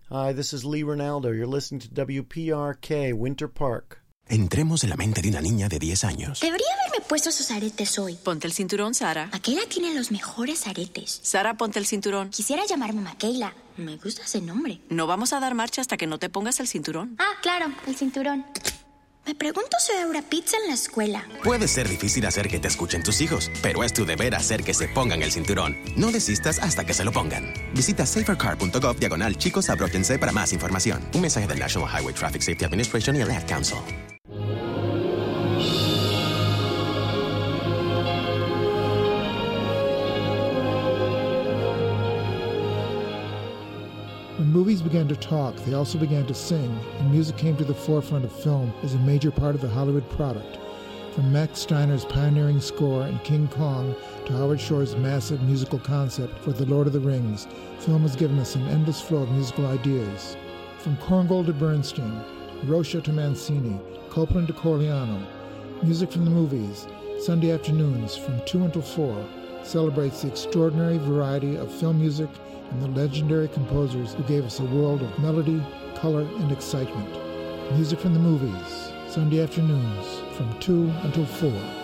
Hi, this is Lee Ronaldo. You're listening to WPRK, Winter Park. Entremos en la mente de una niña de 10 años. Debería haberme puesto esos aretes hoy. Ponte el cinturón, Sara. Makayla tiene los mejores aretes. Sara, ponte el cinturón. Quisiera llamarme Makayla. Me gusta ese nombre. No vamos a dar marcha hasta que no te pongas el cinturón. Ah, claro, el cinturón. Me pregunto si habrá pizza en la escuela. Puede ser difícil hacer que te escuchen tus hijos, pero es tu deber hacer que se pongan el cinturón. No desistas hasta que se lo pongan. Visita safercar.gov/chicos abróchense para más información. Un mensaje del National Highway Traffic Safety Administration y el Ad Council. When movies began to talk, they also began to sing, and music came to the forefront of film as a major part of the Hollywood product. From Max Steiner's pioneering score in King Kong to Howard Shore's massive musical concept for The Lord of the Rings, film has given us an endless flow of musical ideas. From Korngold to Bernstein, Rocha to Mancini, Copland to Corigliano, music from the movies, Sunday afternoons from 2 until 4, celebrates the extraordinary variety of film music and the legendary composers who gave us a world of melody, color, and excitement. Music from the movies, Sunday afternoons from 2 until 4.